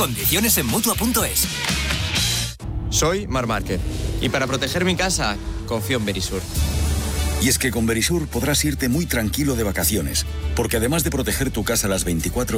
Condiciones en Mutua.es. Soy Marc Márquez y para proteger mi casa confío en Verisur. Y es que con Verisur podrás irte muy tranquilo de vacaciones, porque además de proteger tu casa a las 24